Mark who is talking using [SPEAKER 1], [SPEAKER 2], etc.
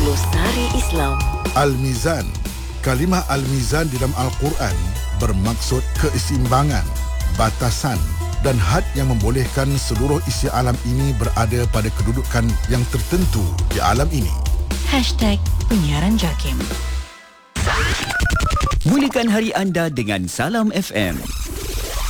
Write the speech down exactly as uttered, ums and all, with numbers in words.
[SPEAKER 1] Glosari Islam.
[SPEAKER 2] Al-Mizan. Kalimah Al-Mizan di dalam Al-Quran bermaksud keseimbangan, batasan dan had yang membolehkan seluruh isi alam ini berada pada kedudukan yang tertentu di alam ini.
[SPEAKER 3] Hashtag Penyiaran Jakim.
[SPEAKER 4] Mulakan hari anda dengan Salam F M.